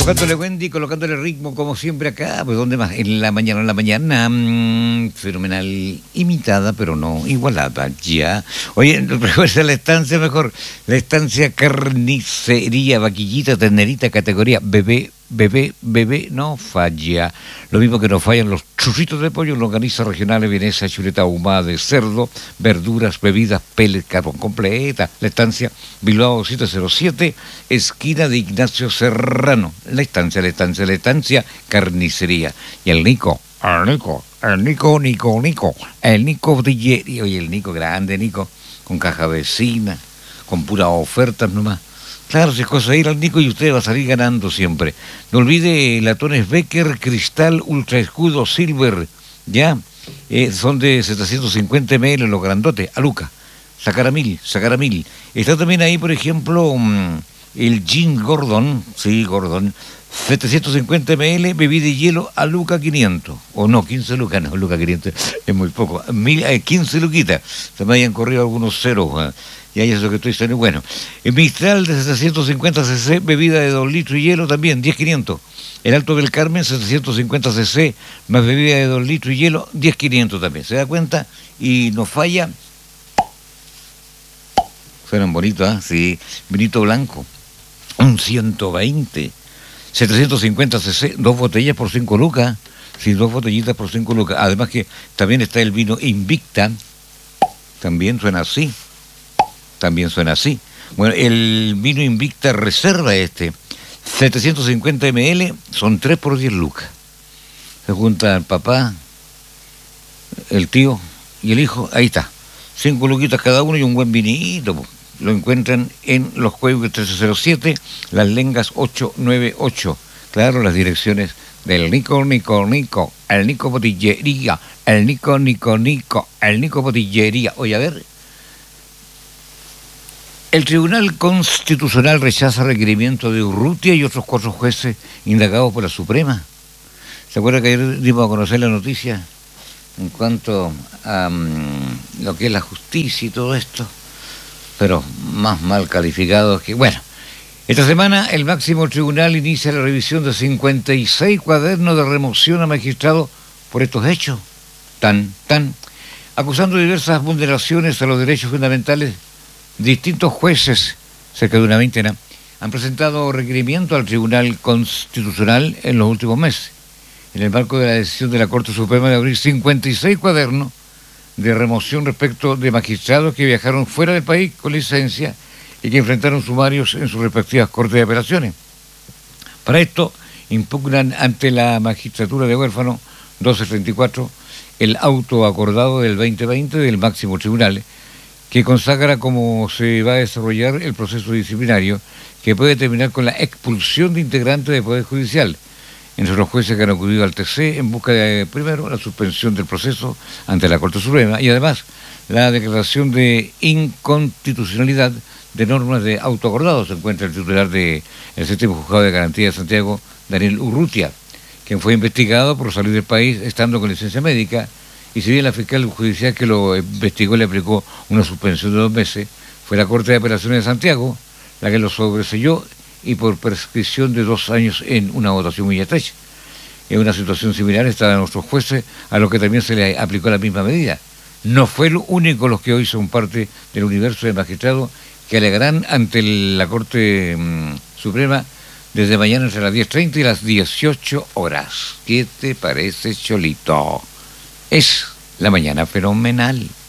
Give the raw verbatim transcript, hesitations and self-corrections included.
Colocándole Wendy, colocándole ritmo como siempre acá, pues ¿dónde más? En la mañana, en la mañana, mmm, fenomenal, imitada pero no igualada, ya. Oye, recuerda la estancia mejor, la estancia carnicería, vaquillita, ternerita, categoría bebé, bebé, bebé, no falla. Lo mismo que no fallan los churritos de pollo, longaniza regionales, vienesa, chuleta ahumada de cerdo, verduras, bebidas, pellets, carbón completa. La estancia Bilbao siete cero siete, esquina de Ignacio Serrano. La estancia, la estancia, la estancia carnicería. Y el Nico, el Nico, el Nico, Nico, Nico, el Nico Botillería. Y el Nico, grande Nico, con caja vecina, con puras ofertas nomás. Claro, si es cosa de ir al Nico y usted va a salir ganando siempre. No olvide latones Becker, Cristal, Ultra Escudo, Silver, ya, eh, son de setecientos cincuenta mililitros los grandotes, a Luca, sacar a mil, sacar a mil. Está también ahí, por ejemplo, um, el Gin Gordon, sí, Gordon, setecientos cincuenta mililitros, bebida y hielo a Luca quinientos, o no, quince lucas, no, Luca quinientos es muy poco, mil, eh, quince luquitas, se me hayan corrido algunos ceros, eh. Y ahí es lo que estoy diciendo. Bueno, el Mistral de setecientos cincuenta cc, bebida de dos litros y hielo también, diez quinientos. El Alto del Carmen, setecientos cincuenta cc, más bebida de dos litros y hielo, diez quinientos también. ¿Se da cuenta? Y no falla. Suenan bonitos, ¿ah? ¿eh? Sí. Vinito blanco, un ciento veinte. setecientos cincuenta cc, dos botellas por cinco lucas. Sí, dos botellitas por cinco lucas. Además que también está el vino Invicta. También suena así. También suena así. Bueno, el vino Invicta Reserva este, setecientos cincuenta mililitros, son tres por diez lucas. Se junta el papá, el tío y el hijo, ahí está. cinco luquitas cada uno y un buen vinito. Lo encuentran en Los Cuellos trece cero siete, Las Lengas ocho nueve ocho. Claro, las direcciones del Nico, Nico, Nico, el Nico Botillería, el Nico, Nico, Nico, el Nico Botillería. Oye, a ver. El Tribunal Constitucional rechaza requerimiento de Urrutia y otros cuatro jueces indagados por la Suprema. ¿Se acuerda que ayer dimos a conocer la noticia en cuanto a um, lo que es la justicia y todo esto? Pero más mal calificados que... Bueno, esta semana el máximo tribunal inicia la revisión de cincuenta y seis cuadernos de remoción a magistrados por estos hechos. Tan, tan, acusando diversas vulneraciones a los derechos fundamentales. Distintos jueces, cerca de una veintena, han presentado requerimiento al Tribunal Constitucional en los últimos meses, en el marco de la decisión de la Corte Suprema de abrir cincuenta y seis cuadernos de remoción respecto de magistrados que viajaron fuera del país con licencia y que enfrentaron sumarios en sus respectivas Cortes de Apelaciones. Para esto, impugnan ante la magistratura de Huérfano doce treinta y cuatro el auto acordado del veinte veinte del máximo tribunal, que consagra cómo se va a desarrollar el proceso disciplinario, que puede terminar con la expulsión de integrantes del Poder Judicial, entre los jueces que han acudido al T C en busca de, primero, la suspensión del proceso ante la Corte Suprema y además la declaración de inconstitucionalidad de normas de autoacordado. Se encuentra el titular del séptimo juzgado de garantía de Santiago, Daniel Urrutia, quien fue investigado por salir del país estando con licencia médica. Y si bien la fiscal judicial que lo investigó le aplicó una suspensión de dos meses, fue la Corte de Apelaciones de Santiago la que lo sobreseyó y por prescripción de dos años en una votación muy estrecha. En una situación similar estaban nuestros jueces, a los que también se les aplicó la misma medida. No fue lo único los que hoy son parte del universo de magistrados que alegarán ante la Corte mmm, Suprema desde mañana entre las diez treinta y las dieciocho horas. ¿Qué te parece, Cholito? Es la mañana fenomenal.